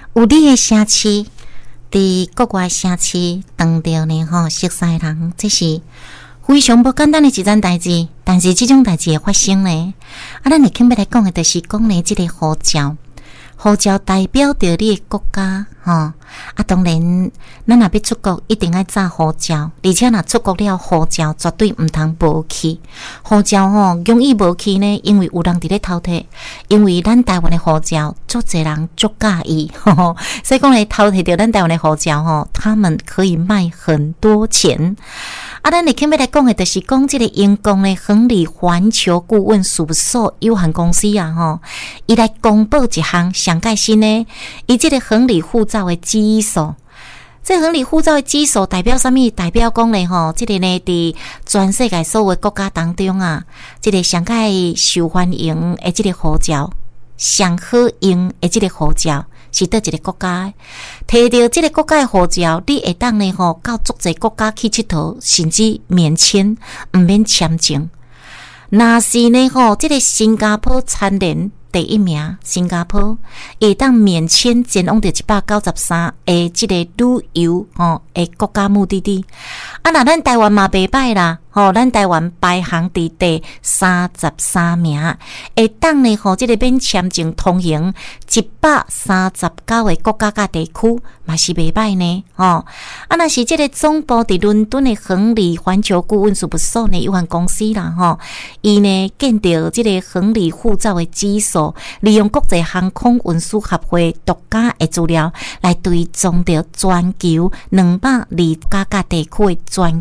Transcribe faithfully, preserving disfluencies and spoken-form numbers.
有你的城市，伫国外城市当着呢吼，熟悉人，这是非常不简单的一件代志。但是这种代志会发生呢，啊，咱会今要来讲的，就是讲呢，这个护照。护照代表着你的国家，吼、哦、啊！当然，咱若要出国，一定要查护照，而且若出国了，护照绝对毋通无去。护照吼，容易无去呢，因为有人伫咧偷摕，因为咱台湾的护照，足侪人足介意，吼吼。所以讲咧，偷摕着咱台湾的护照吼，他们可以卖很多钱。啊，咱日今要来讲的，就是讲这个英国的亨利环球顾问事务所有限公司啊，吼，伊来公布一项上盖新的，伊这个亨利护照的指数。这亨利护照的指数代表什么？代表讲咧吼，这个呢，伫全世界所有的国家当中啊，这个上盖受欢迎的这个护照，上好用的这个护照。是倒一个国家，摕到这个国家的护照，你会当呢吼到足侪国家去佚佗，甚至免签，毋免签证。若是呢吼，这个新加坡蝉联第一名，新加坡会当免签前往到一百九十三个这个旅游吼的国家目的地。啊，那咱台湾嘛袂歹啦。吼，咱台湾排行伫第三十三名，会当呢吼，即个免签证通行一百三十九个国家甲地区，嘛是袂歹呢。吼，啊，若是即个总部伫伦敦的亨利环球顾问事务所呢有限公司啦，吼，伊呢见到即个亨利护照的指数，利用国际航空运输协会独家的资料来追踪到全球两百二国家甲地区的全